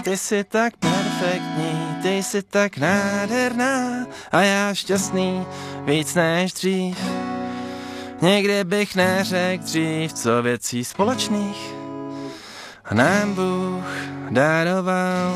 Ty jsi tak perfektní, ty jsi tak nádherná a já šťastný víc než dřív. Někdy bych neřekl dřív, co věcí společných a nám Bůh daroval.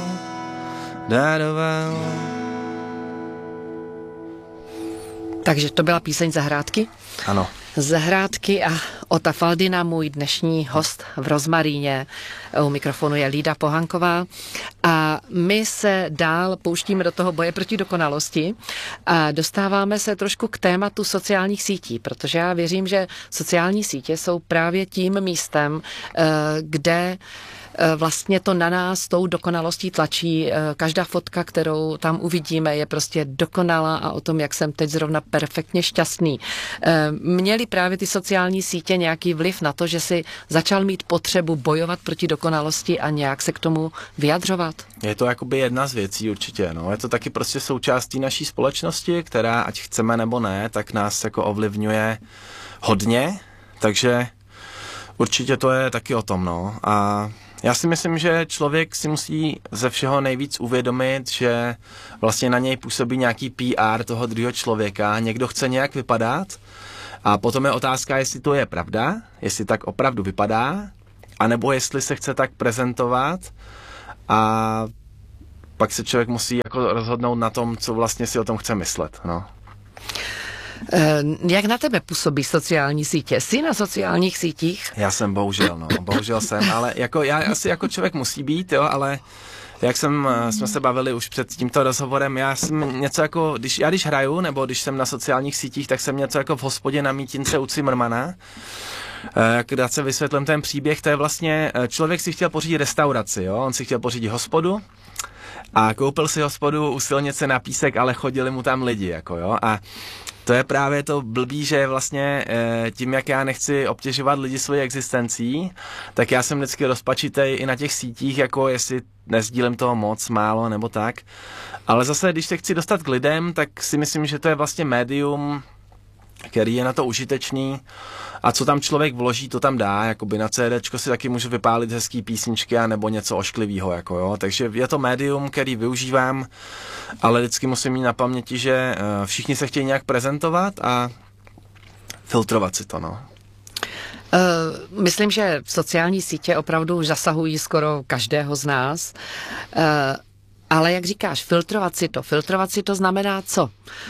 Takže to byla píseň Zahrádky? Ano. Zahrádky a Ota Faldina, můj dnešní host v Rozmaríně. U mikrofonu je Lída Pohanková a my se dál pouštíme do toho boje proti dokonalosti a dostáváme se trošku k tématu sociálních sítí, protože já věřím, že sociální sítě jsou právě tím místem, kde vlastně to na nás tou dokonalostí tlačí. Každá fotka, kterou tam uvidíme, je prostě dokonalá a o tom, jak jsem teď zrovna perfektně šťastný. Měly právě ty sociální sítě nějaký vliv na to, že si začal mít potřebu bojovat proti dokonalosti a nějak se k tomu vyjadřovat? Je to jakoby jedna z věcí určitě, no. Je to taky prostě součástí naší společnosti, která, ať chceme nebo ne, tak nás jako ovlivňuje hodně, takže určitě to je taky o tom, no. A já si myslím, že člověk si musí ze všeho nejvíc uvědomit, že vlastně na něj působí nějaký PR toho druhého člověka, někdo chce nějak vypadat a potom je otázka, jestli to je pravda, jestli tak opravdu vypadá, anebo jestli se chce tak prezentovat a pak se člověk musí jako rozhodnout na tom, co vlastně si o tom chce myslet, no. Jak na tebe působí sociální sítě? Jsi na sociálních sítích? Já jsem bohužel jsem, ale jako já asi jako člověk musí být, jo, ale jak jsme se bavili už před tímto rozhovorem, já jsem něco jako, když hraju, nebo když jsem na sociálních sítích, tak jsem něco jako v hospodě na Mítince u Cimrmana. Jak se vysvětlím ten příběh, to je vlastně, člověk si chtěl pořídit restauraci, jo, on si chtěl pořídit hospodu a koupil si hospodu u silnice na Písek, ale chodili mu tam lidi, jako jo, a to je právě to blbý, že vlastně tím, jak já nechci obtěžovat lidi svojí existencí, tak já jsem vždycky rozpačitej i na těch sítích, jako jestli nesdílím toho moc, málo nebo tak. Ale zase, když se chci dostat k lidem, tak si myslím, že to je vlastně médium, který je na to užitečný a co tam člověk vloží, to tam dá, jakoby na CDčko si taky můžu vypálit hezký písničky a nebo něco ošklivýho, jako jo, takže je to médium, který využívám, ale vždycky musím mít na paměti, že všichni se chtějí nějak prezentovat a filtrovat si to, no. Myslím, že sociální sítě opravdu už zasahují skoro každého z nás, ale jak říkáš, filtrovat si to znamená co?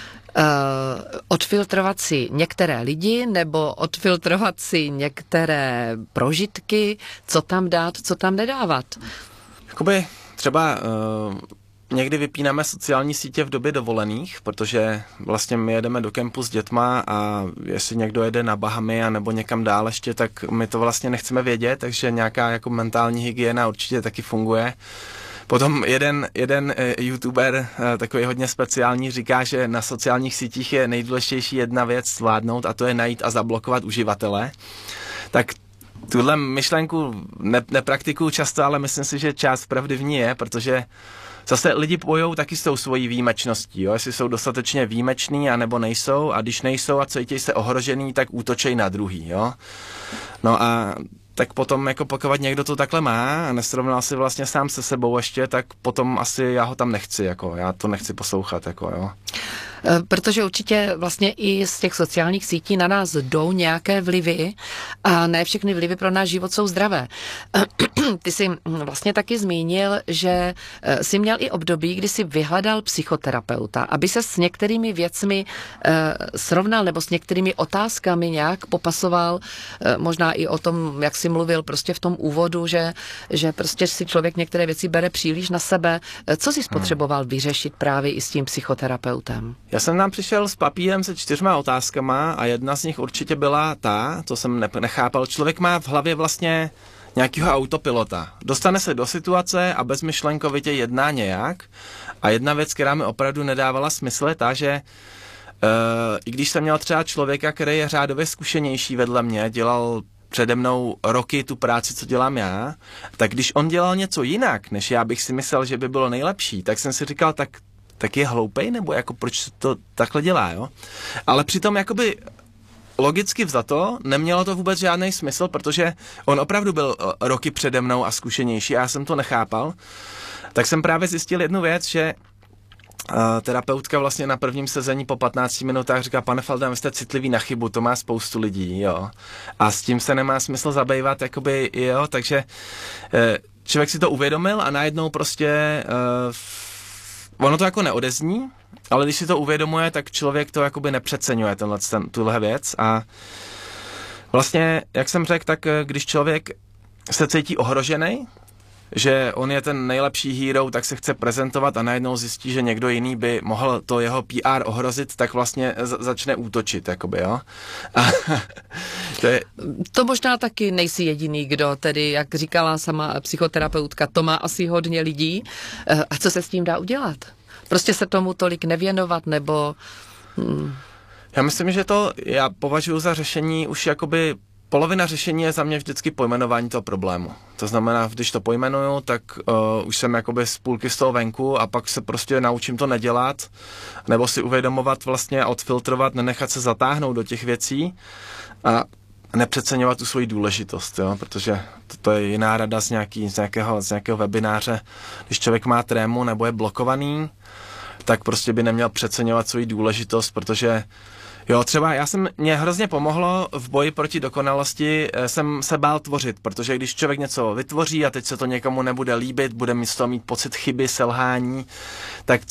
Odfiltrovat si některé lidi nebo odfiltrovat si některé prožitky, co tam dát, co tam nedávat? Jakoby třeba někdy vypínáme sociální sítě v době dovolených, protože vlastně my jedeme do kempu s dětma a jestli někdo jede na Bahamy a nebo někam dál ještě, tak my to vlastně nechceme vědět, takže nějaká jako mentální hygiena určitě taky funguje. Potom jeden youtuber, takový hodně speciální, říká, že na sociálních sítích je nejdůležitější jedna věc zvládnout a to je najít a zablokovat uživatele. Tak tuhle myšlenku nepraktikuju často, ale myslím si, že část pravdy v ní je, protože zase lidi bojujou taky s tou svojí výjimečností, jo? Jestli jsou dostatečně výjimeční a nebo nejsou a když nejsou a cítí se ohrožený, tak útočej na druhý, jo. No a tak potom, jako pokud někdo to takhle má a nesrovnal si vlastně sám se sebou ještě, tak potom asi já ho tam nechci, jako já to nechci poslouchat, jako jo. Protože určitě vlastně i z těch sociálních sítí na nás jdou nějaké vlivy a ne všechny vlivy pro náš život jsou zdravé. Ty jsi vlastně taky zmínil, že jsi měl i období, kdy jsi vyhledal psychoterapeuta, aby se s některými věcmi srovnal nebo s některými otázkami nějak popasoval, možná i o tom, jak jsi mluvil prostě v tom úvodu, že prostě si člověk některé věci bere příliš na sebe. Co jsi spotřeboval vyřešit právě i s tím psychoterapeutem? Já jsem tam přišel s papírem se 4 otázkama a jedna z nich určitě byla ta, co jsem nechápal. Člověk má v hlavě vlastně nějakého autopilota. Dostane se do situace a bezmyšlenkovitě jedná nějak. A jedna věc, která mi opravdu nedávala smysl, je ta, že i když jsem měl třeba člověka, který je řádově zkušenější vedle mě, dělal přede mnou roky tu práci, co dělám já, tak když on dělal něco jinak, než já bych si myslel, že by bylo nejlepší, tak jsem si říkal, tak je hloupej, nebo jako proč to takhle dělá, jo? Ale přitom jakoby logicky vzato nemělo to vůbec žádný smysl, protože on opravdu byl roky přede mnou a zkušenější a já jsem to nechápal. tak jsem právě zjistil jednu věc, že terapeutka vlastně na prvním sezení po 15 minutách říká, pane Faldén, vy jste citlivý na chybu, to má spoustu lidí, jo. A s tím se nemá smysl zabývat, jakoby, jo, takže člověk si to uvědomil a najednou prostě ono to jako neodezní, ale když si to uvědomuje, tak člověk to jakoby nepřeceňuje, tuhle věc a vlastně, jak jsem řekl, tak když člověk se cítí ohrožený, že on je ten nejlepší hero, tak se chce prezentovat a najednou zjistí, že někdo jiný by mohl to jeho PR ohrozit, tak vlastně začne útočit, jakoby, jo. A to možná taky nejsi jediný, kdo tedy, jak říkala sama psychoterapeutka, to má asi hodně lidí. A co se s tím dá udělat? Prostě se tomu tolik nevěnovat, nebo... Já myslím, že já považuji za řešení už jakoby polovina řešení je za mě vždycky pojmenování toho problému. To znamená, když to pojmenuju, tak už jsem jakoby z půlky z toho venku a pak se prostě naučím to nedělat, nebo si uvědomovat vlastně a odfiltrovat, nenechat se zatáhnout do těch věcí a nepřeceňovat tu svoji důležitost, jo? Protože to je jiná rada z nějakého webináře. Když člověk má trému nebo je blokovaný, tak prostě by neměl přeceňovat svoji důležitost, protože jo, třeba mě hrozně pomohlo v boji proti dokonalosti, jsem se bál tvořit, protože když člověk něco vytvoří a teď se to někomu nebude líbit, bude z toho mít pocit chyby, selhání, tak